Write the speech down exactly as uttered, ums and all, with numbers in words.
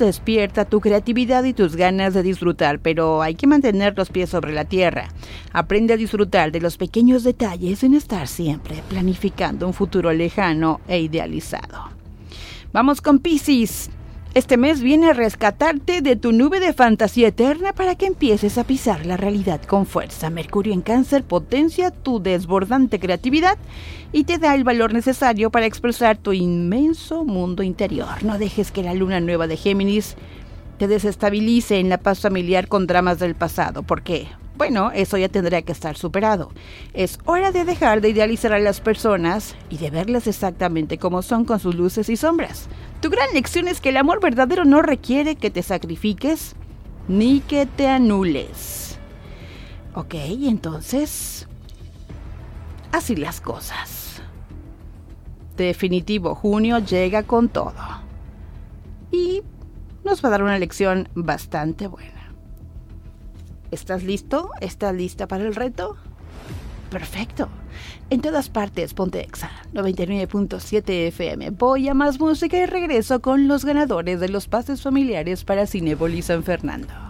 despierta tu creatividad y tus ganas de disfrutar, pero hay que mantener los pies sobre la tierra. Aprende a disfrutar de los pequeños detalles sin estar siempre planificando un futuro lejano e idealizado. Vamos con Piscis. Este mes viene a rescatarte de tu nube de fantasía eterna para que empieces a pisar la realidad con fuerza. Mercurio en Cáncer potencia tu desbordante creatividad y te da el valor necesario para expresar tu inmenso mundo interior. No dejes que la luna nueva de Géminis te desestabilice en la paz familiar con dramas del pasado, porque, bueno, eso ya tendrá que estar superado. Es hora de dejar de idealizar a las personas y de verlas exactamente como son, con sus luces y sombras. Tu gran lección es que el amor verdadero no requiere que te sacrifiques ni que te anules. Ok, entonces, así las cosas. Definitivo, junio llega con todo. Y nos va a dar una lección bastante buena. ¿Estás listo? ¿Estás lista para el reto? Perfecto. En todas partes, ponte Exa noventa y nueve punto siete F M. Voy a más música y regreso con los ganadores de los pases familiares para Cinépolis San Fernando.